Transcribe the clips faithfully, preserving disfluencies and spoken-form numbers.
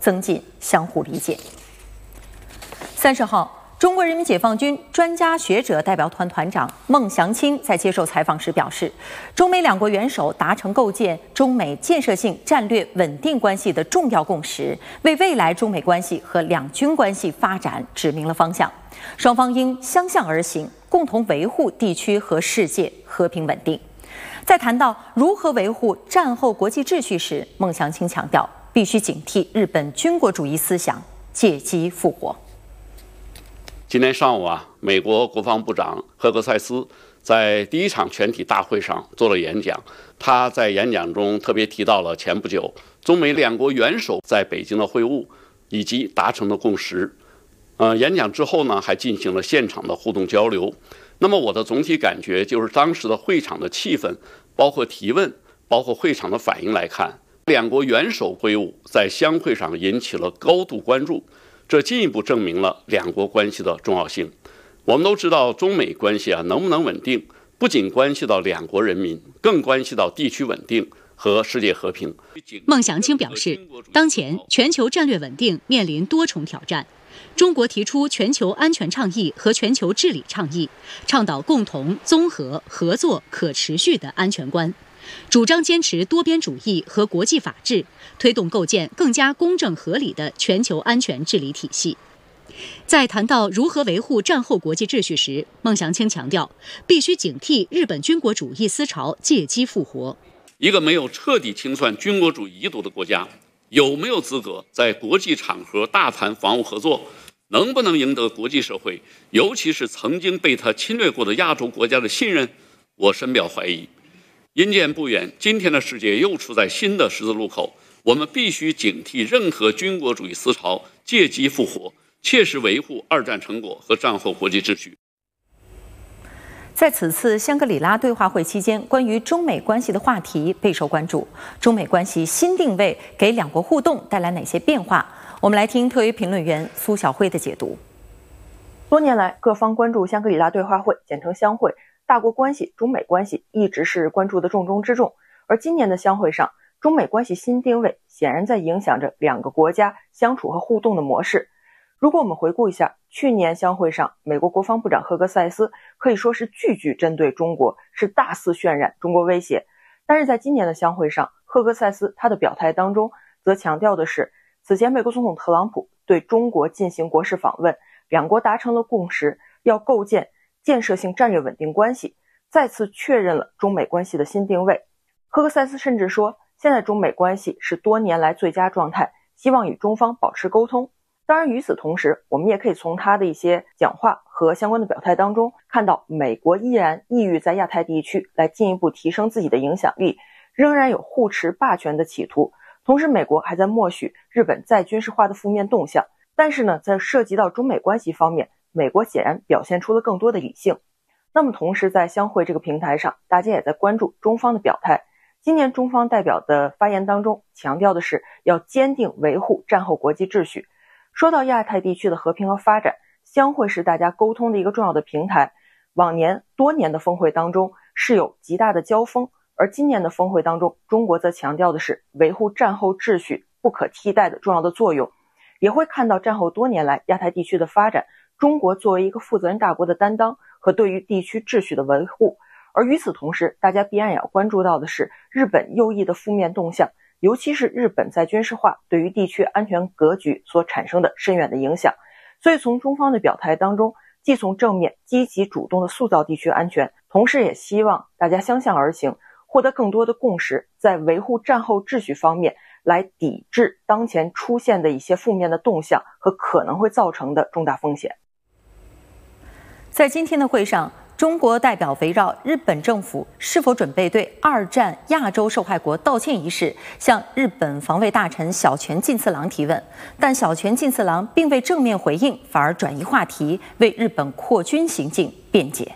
增进相互理解。三十号。中国人民解放军专家学者代表团团长孟祥青在接受采访时表示，中美两国元首达成构建中美建设性战略稳定关系的重要共识，为未来中美关系和两军关系发展指明了方向。双方应相向而行，共同维护地区和世界和平稳定。在谈到如何维护战后国际秩序时，孟祥青强调，必须警惕日本军国主义思想借机复活。 今天上午啊，美国国防部长赫格塞斯在第一场全体大会上做了演讲。他在演讲中特别提到了前不久中美两国元首在北京的会晤以及达成的共识。呃，演讲之后呢，还进行了现场的互动交流。那么我的总体感觉就是，当时的会场的气氛，包括提问，包括会场的反应来看，两国元首会晤在相会上引起了高度关注。这进一步证明了两国关系的重要性。我们都知道，中美关系啊能不能稳定，不仅关系到两国人民，更关系到地区稳定和世界和平。 孟祥青表示，当前全球战略稳定面临多重挑战，中国提出全球安全倡议和全球治理倡议，倡导共同、综合、合作、可持续的安全观。主张坚持多边主义和国际法治，推动构建更加公正合理的全球安全治理体系。在谈到如何维护战后国际秩序时，孟祥青强调，必须警惕日本军国主义思潮借机复活。 一个没有彻底清算军国主义遗毒的国家，有没有资格在国际场合大谈防务合作？能不能赢得国际社会，尤其是曾经被他侵略过的亚洲国家的信任？我深表怀疑。因见不远，今天的世界又处在新的十字路口，我们必须警惕任何军国主义思潮借机复活，切实维护二战成果和战后国际秩序。 在此次香格里拉对话会期间，关于中美关系的话题备受关注。中美关系新定位给两国互动带来哪些变化？我们来听特约评论员苏晓慧的解读。 多年来，各方关注香格里拉对话会，简称香会。大国关系、中美关系一直是关注的重中之重，而今年的香会上，中美关系新定位显然在影响着两个国家相处和互动的模式。如果我们回顾一下去年香会上，美国国防部长赫格塞斯可以说是句句针对中国，是大肆渲染中国威胁。但是在今年的香会上，赫格塞斯他的表态当中则强调的是，此前美国总统特朗普对中国进行国事访问，两国达成了共识，要构建建设性战略稳定关系，再次确认了中美关系的新定位。赫格塞斯甚至说，现在中美关系是多年来最佳状态，希望与中方保持沟通。当然，与此同时，我们也可以从他的一些讲话和相关的表态当中看到，美国依然意欲在亚太地区来进一步提升自己的影响力，仍然有护持霸权的企图。同时，美国还在默许日本再军事化的负面动向。但是呢，在涉及到中美关系方面，美国显然表现出了更多的理性。那么同时在香会这个平台上，大家也在关注中方的表态。今年中方代表的发言当中强调的是要坚定维护战后国际秩序。说到亚太地区的和平和发展，香会是大家沟通的一个重要的平台。往年多年的峰会当中是有极大的交锋，而今年的峰会当中，中国则强调的是维护战后秩序不可替代的重要的作用。也会看到战后多年来亚太地区的发展，中国作为一个负责任大国的担当和对于地区秩序的维护。而与此同时，大家必然也要关注到的是日本右翼的负面动向，尤其是日本在军事化对于地区安全格局所产生的深远的影响。所以从中方的表态当中，既从正面积极主动的塑造地区安全，同时也希望大家相向而行，获得更多的共识，在维护战后秩序方面来抵制当前出现的一些负面的动向和可能会造成的重大风险。 在今天的会上，中国代表围绕日本政府是否准备对二战亚洲受害国道歉一事，向日本防卫大臣小泉进次郎提问，但小泉进次郎并未正面回应，反而转移话题，为日本扩军行径辩解。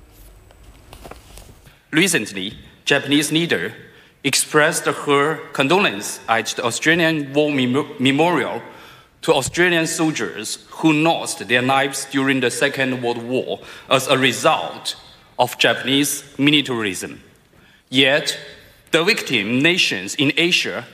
Recently, Japanese leader expressed her condolence at the Australian War Memorial to Australian soldiers who lost their lives during the Second World War as a result of Japanese militarism. Yet, the victim nations in Asia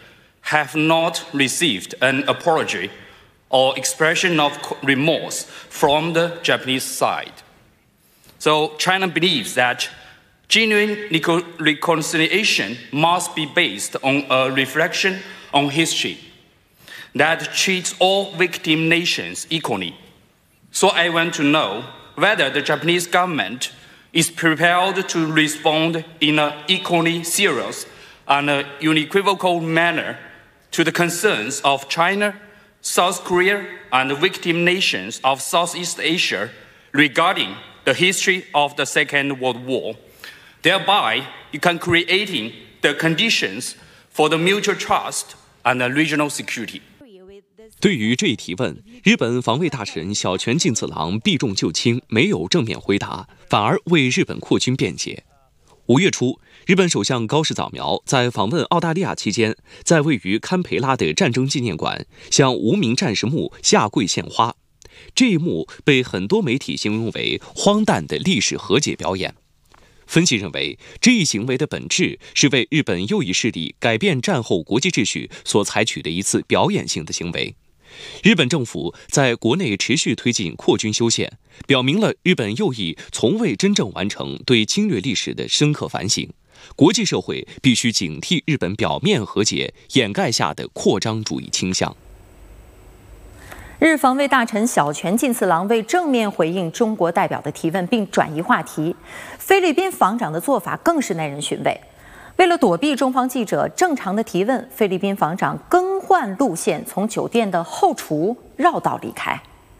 have not received an apology or expression of remorse from the Japanese side. So China believes that genuine reconciliation must be based on a reflection on history that treats all victim nations equally. So I want to know whether the Japanese government is prepared to respond in an equally serious and unequivocal manner to the concerns of China, South Korea, and the victim nations of Southeast Asia regarding the history of the Second World War. Thereby, you can creating the conditions for the mutual trust and the regional security. 对于这一提问，日本防卫大臣小泉进次郎避重就轻，没有正面回答，反而为日本扩军辩解。五月初，日本首相高市早苗在访问澳大利亚期间，在位于堪培拉的战争纪念馆向无名战士墓下跪献花。这一幕被很多媒体形容为荒诞的历史和解表演。分析认为，这一行为的本质是为日本右翼势力改变战后国际秩序所采取的一次表演性的行为。日本政府在国内持续推进扩军修宪，表明了日本右翼从未真正完成对侵略历史的深刻反省。国际社会必须警惕日本表面和解掩盖下的扩张主义倾向。 日防卫大臣小泉进次郎为正面回应中国代表的提问，并转移话题。菲律宾防长的做法更是耐人寻味。为了躲避中方记者正常的提问，菲律宾防长更换路线，从酒店的后厨绕道离开。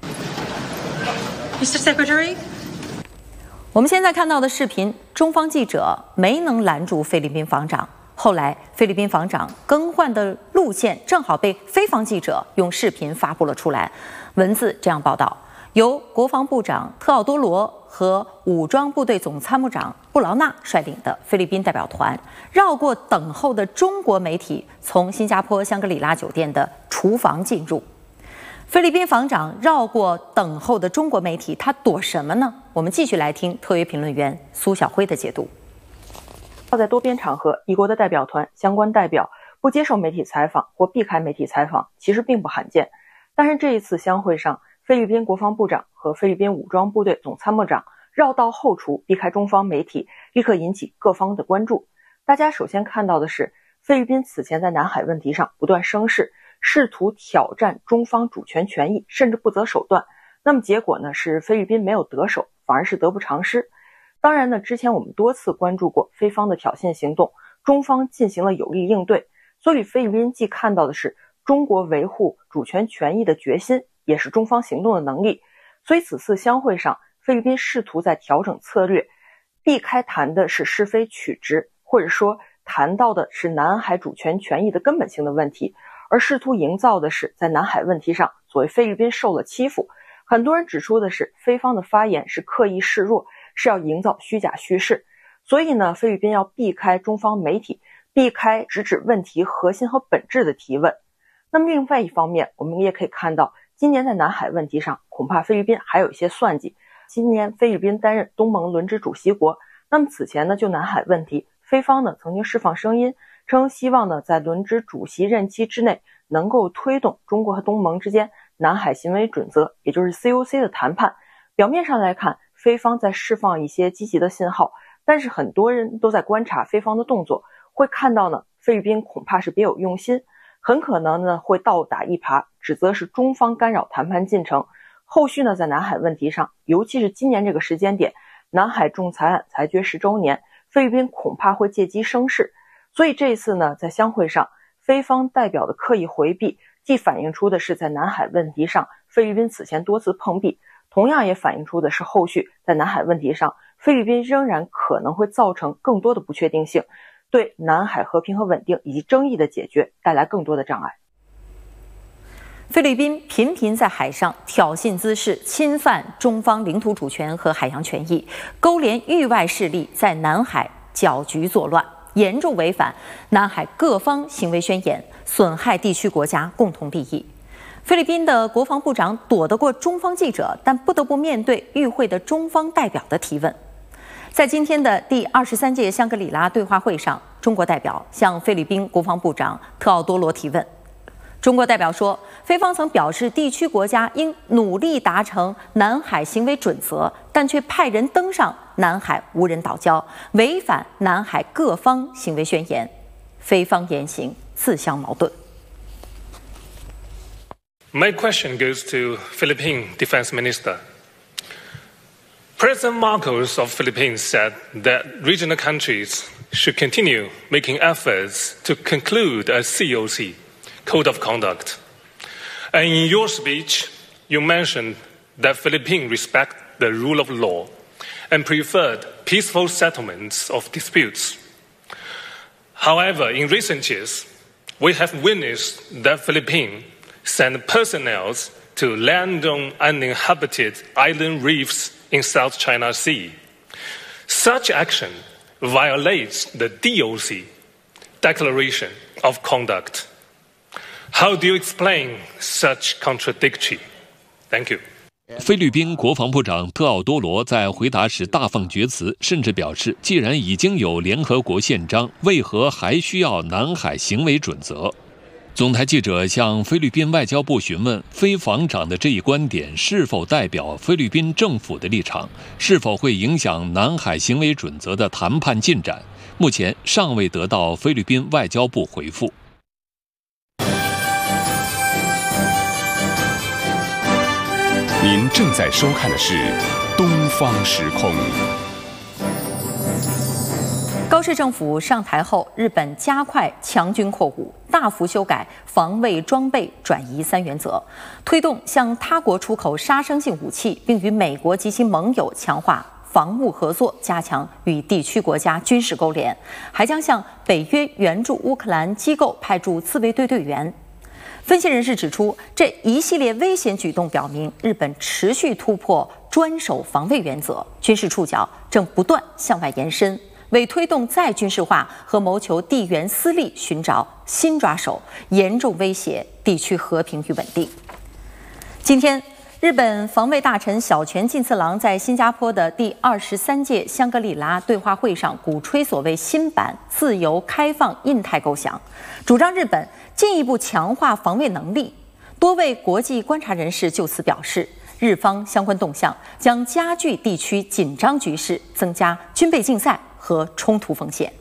Mister Secretary， 我们现在看到的视频，中方记者没能拦住菲律宾防长。后来，菲律宾防长更换的路线正好被菲方记者用视频发布了出来。文字这样报道：由国防部长特奥多罗和武装部队总参谋长布劳纳率领的菲律宾代表团，绕过等候的中国媒体，从新加坡香格里拉酒店的厨房进入。菲律宾防长绕过等候的中国媒体，他躲什么呢？我们继续来听特约评论员苏晓辉的解读。 在多边场合，一国的代表团相关代表不接受媒体采访或避开媒体采访，其实并不罕见。但是这一次相会上，菲律宾国防部长和菲律宾武装部队总参谋长绕道后厨，避开中方媒体，立刻引起各方的关注。大家首先看到的是，菲律宾此前在南海问题上不断生事，试图挑战中方主权权益，甚至不择手段。那么结果呢，是菲律宾没有得手，反而是得不偿失。当然呢，之前我们多次关注过菲方的挑衅行动，中方进行了有力应对，所以菲律宾既看到的是中国维护主权权益的决心，也是中方行动的能力。所以此次相会上，菲律宾试图在调整策略，避开谈的是是非曲直，或者说谈到的是南海主权权益的根本性的问题，而试图营造的是在南海问题上所谓菲律宾受了欺负。很多人指出的是菲方的发言是刻意示弱，是要营造虚假叙事。所以呢，菲律宾要避开中方媒体，避开直指问题核心和本质的提问。那么另外一方面，我们也可以看到，今年在南海问题上，恐怕菲律宾还有一些算计。今年菲律宾担任东盟轮值主席国，那么此前呢，就南海问题，菲方呢曾经释放声音，称希望呢在轮值主席任期之内能够推动中国和东盟之间南海行为准则，也就是 C O C 的谈判。表面上来看，菲方在释放一些积极的信号，但是很多人都在观察菲方的动作，会看到呢，菲律宾恐怕是别有用心，很可能呢会倒打一耙，指责是中方干扰谈判进程。后续呢，在南海问题上，尤其是今年这个时间点，南海仲裁案裁决十周年，菲律宾恐怕会借机生事。所以这一次呢，在相会上，菲方代表的刻意回避，既反映出的是在南海问题上菲律宾此前多次碰壁，同样也反映出的是后续在南海问题上菲律宾仍然可能会造成更多的不确定性，对南海和平和稳定以及争议的解决带来更多的障碍。 菲律宾频频在海上挑衅滋事，侵犯中方领土主权和海洋权益，勾连域外势力在南海搅局作乱，严重违反南海各方行为宣言，损害地区国家共同利益。菲律宾的国防部长躲得过中方记者，但不得不面对与会的中方代表的提问。在今天的第二十三届香格里拉对话会上， 中国代表向菲律宾国防部长特奥多罗提问。中国代表说，菲方曾表示地区国家应努力达成南海行为准则，但却派人登上南海无人岛礁，违反南海各方行为宣言。菲方言行自相矛盾。 My question goes to Philippine Defense Minister. President Marcos of Philippines said that regional countries should continue making efforts to conclude a C O C, Code of Conduct. And in your speech, you mentioned that Philippines respect the rule of law and preferred peaceful settlements of disputes. However, in recent years, we have witnessed that Philippines send personnel to land on uninhabited island reefs in South China Sea. Such action violates the D O C, Declaration of Conduct. How do you explain such contradiction? Thank you. 菲律宾国防部长特奥多罗在回答时大放厥词，甚至表示，既然已经有联合国宪章，为何还需要南海行为准则？总台记者向菲律宾外交部询问，菲防长的这一观点是否代表菲律宾政府的立场，是否会影响南海行为准则的谈判进展？目前尚未得到菲律宾外交部回复。 您正在收看的是《东方时空》。 高市政府上台后，日本加快强军扩武，大幅修改防卫装备转移三原则，推动向他国出口杀伤性武器，并与美国及其盟友强化防务合作，加强与地区国家军事勾连，还将向北约援助乌克兰机构派驻自卫队队员。分析人士指出，这一系列危险举动表明，日本持续突破专守防卫原则，军事触角正不断向外延伸，为推动再军事化和谋求地缘私利寻找新抓手，严重威胁地区和平与稳定。今天，日本防卫大臣小泉进次郎在新加坡的第二十三届香格里拉对话会上鼓吹所谓新版自由开放印太构想，主张日本进一步强化防卫能力。多位国际观察人士就此表示，日方相关动向将加剧地区紧张局势，增加军备竞赛和冲突风险。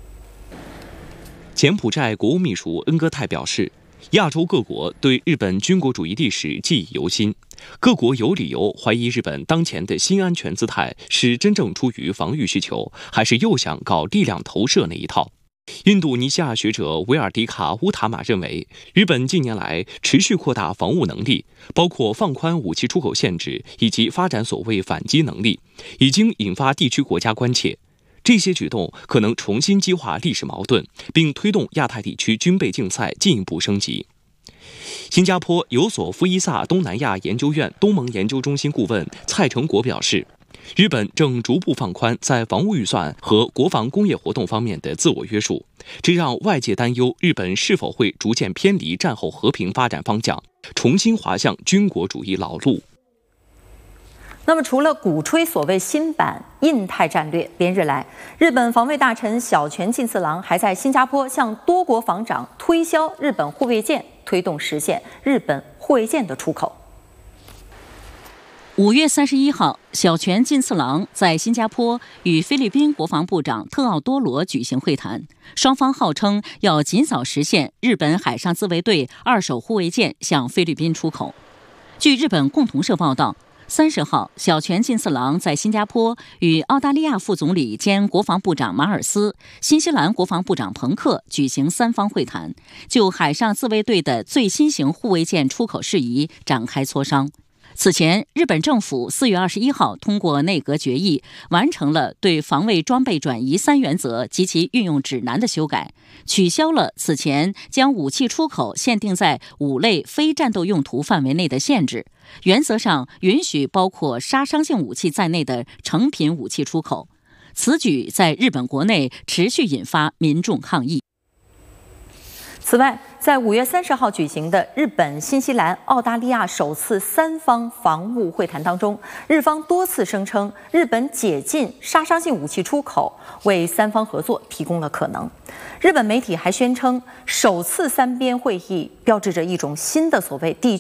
柬埔寨国务秘书恩戈泰表示，亚洲各国对日本军国主义历史记忆犹新，各国有理由怀疑日本当前的新安全姿态是真正出于防御需求，还是又想搞力量投射那一套。印度尼西亚学者维尔迪卡·乌塔玛认为，日本近年来持续扩大防务能力，包括放宽武器出口限制以及发展所谓反击能力，已经引发地区国家关切。这些举动可能重新激化历史矛盾，并推动亚太地区军备竞赛进一步升级。新加坡有索夫伊萨东南亚研究院东盟研究中心顾问蔡成国表示，日本正逐步放宽在防务预算和国防工业活动方面的自我约束，这让外界担忧日本是否会逐渐偏离战后和平发展方向，重新滑向军国主义老路。 那么，除了鼓吹所谓新版印太战略，连日来，日本防卫大臣小泉进次郎还在新加坡向多国防长推销日本护卫舰，推动实现日本护卫舰的出口。 五月三十一号，小泉进次郎在新加坡与菲律宾国防部长特奥多罗举行会谈，双方号称要尽早实现日本海上自卫队二手护卫舰向菲律宾出口。据日本共同社报道，三十号，小泉进次郎在新加坡与澳大利亚副总理兼国防部长马尔斯、新西兰国防部长彭克举行三方会谈，就海上自卫队的最新型护卫舰出口事宜展开磋商。此前，日本政府四月二十一号通过内阁决议，完成了对防卫装备转移三原则及其运用指南的修改，取消了此前将武器出口限定在五类非战斗用途范围内的限制，原则上允许包括杀伤性武器在内的成品武器出口。此举在日本国内持续引发民众抗议。 此外， 在五月三十号举行的日本、新西兰、澳大利亚首次三方防务会谈当中，日方多次声称日本解禁杀伤性武器出口，为三方合作提供了可能。日本媒体还宣称，首次三边会议标志着一种新的所谓地区。